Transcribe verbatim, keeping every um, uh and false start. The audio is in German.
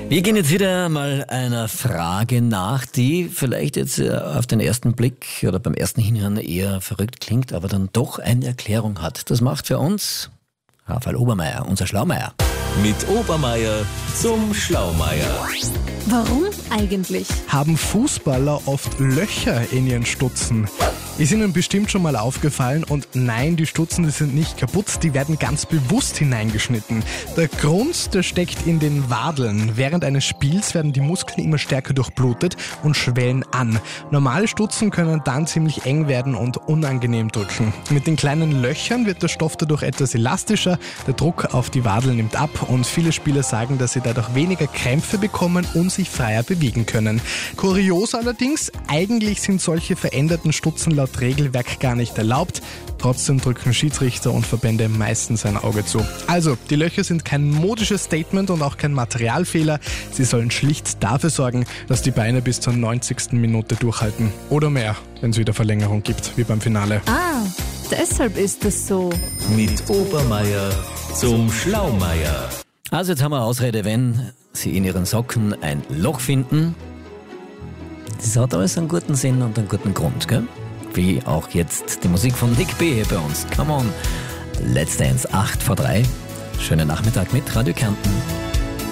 Wir gehen jetzt wieder mal einer Frage nach, die vielleicht jetzt auf den ersten Blick oder beim ersten Hinhören eher verrückt klingt, aber dann doch eine Erklärung hat. Das macht für uns Raphael Obermeier, unser Schlaumeier. Mit Obermeier zum Schlaumeier. Warum eigentlich? Haben Fußballer oft Löcher in ihren Stutzen? Ist Ihnen bestimmt schon mal aufgefallen und nein, die Stutzen, die sind nicht kaputt, die werden ganz bewusst hineingeschnitten. Der Grund, der steckt in den Wadeln. Während eines Spiels werden die Muskeln immer stärker durchblutet und schwellen an. Normale Stutzen können dann ziemlich eng werden und unangenehm drücken. Mit den kleinen Löchern wird der Stoff dadurch etwas elastischer, der Druck auf die Wadel nimmt ab und viele Spieler sagen, dass sie dadurch weniger Krämpfe bekommen und sich freier bewegen können. Kurios allerdings, eigentlich sind solche veränderten Stutzen laut Regelwerk gar nicht erlaubt. Trotzdem drücken Schiedsrichter und Verbände meistens ein Auge zu. Also, die Löcher sind kein modisches Statement und auch kein Materialfehler. Sie sollen schlicht dafür sorgen, dass die Beine bis zur neunzigsten Minute durchhalten. Oder mehr, wenn es wieder Verlängerung gibt, wie beim Finale. Ah, deshalb ist es so. Mit Obermeier zum Schlaumeier. Also jetzt haben wir Ausrede, wenn Sie in Ihren Socken ein Loch finden. Das hat alles einen guten Sinn und einen guten Grund, gell? Wie auch jetzt die Musik von Nick B. hier bei uns. Come on, Let's Dance, acht vor drei. Schönen Nachmittag mit Radio Kärnten.